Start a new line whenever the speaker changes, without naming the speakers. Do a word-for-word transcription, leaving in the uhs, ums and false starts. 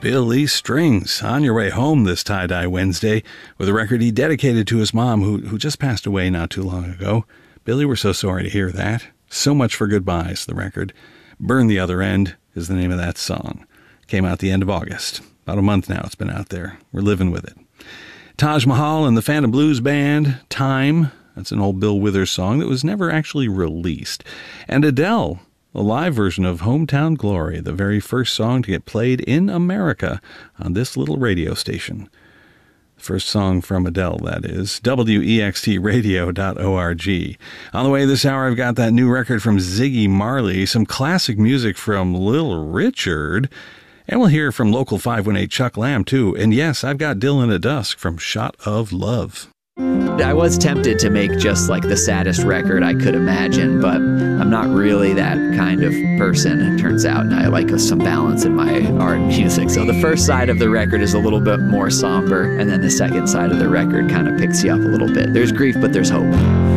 Billy Strings, on your way home this Tie-Dye Wednesday with a record he dedicated to his mom, who, who just passed away not too long ago. Billy, we're so sorry to hear that. So Much for Goodbyes, the record. Burn the Other End is the name of that song. Came out the end of August. About a month now it's been out there. We're living with it. Taj Mahal and the Phantom Blues Band, Time. That's an old Bill Withers song that was never actually released. And Adele, a live version of Hometown Glory, the very first song to get played in America on this little radio station. The first song from Adele, that is. W E X T radio dot org. On the way this hour, I've got that new record from Ziggy Marley, some classic music from Little Richard, and we'll hear from local five one eight Chuck Lamb, too. And yes, I've got Dylan at Dusk from Shot of Love.
I was tempted to make just like the saddest record I could imagine, but I'm not really that kind of person, it turns out, and I like some balance in my art and music. So the first side of the record is a little bit more somber, and then the second side of the record kind of picks you up a little bit. There's grief, but there's hope.